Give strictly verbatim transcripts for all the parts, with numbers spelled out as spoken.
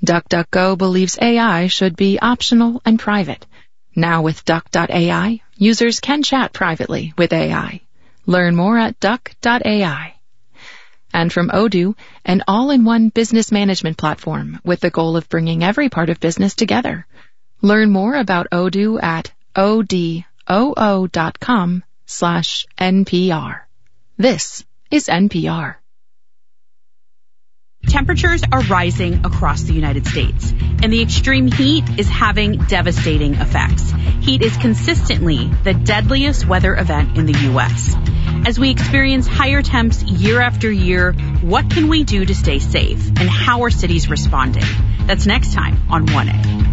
DuckDuckGo believes A I should be optional and private. Now with Duck dot A I, users can chat privately with A I. Learn more at Duck dot A I. And from Odoo, an all-in-one business management platform with the goal of bringing every part of business together. Learn more about Odoo at odoo dot com slash N P R. This is N P R. Temperatures are rising across the United States, and the extreme heat is having devastating effects. Heat is consistently the deadliest weather event in the U S. As we experience higher temps year after year, what can we do to stay safe, and how are cities responding? That's next time on one A.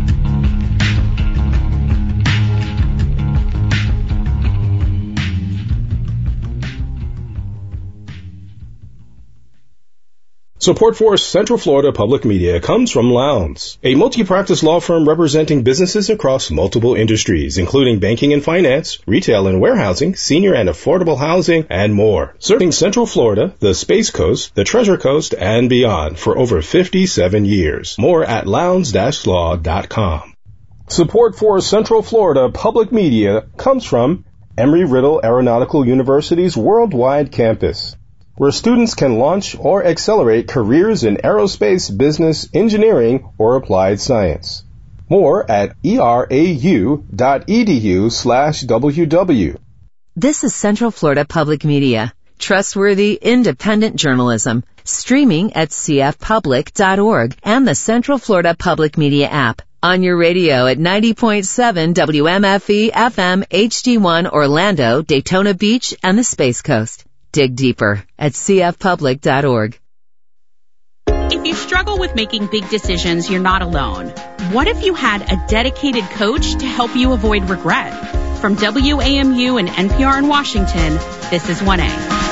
Support for Central Florida Public Media comes from Lowndes, a multi-practice law firm representing businesses across multiple industries, including banking and finance, retail and warehousing, senior and affordable housing, and more. Serving Central Florida, the Space Coast, the Treasure Coast, and beyond for over fifty-seven years. More at lowndes dash law dot com. Support for Central Florida Public Media comes from Embry-Riddle Aeronautical University's worldwide campus, where students can launch or accelerate careers in aerospace, business, engineering, or applied science. More at erau dot edu slash ww. This is Central Florida Public Media, trustworthy, independent journalism, streaming at c f public dot org and the Central Florida Public Media app. On your radio at ninety point seven W M F E F M H D one Orlando, Daytona Beach, and the Space Coast. Dig deeper at c f public dot org. If you struggle with making big decisions, you're not alone. What if you had a dedicated coach to help you avoid regret? From W A M U and N P R in Washington, this is one A.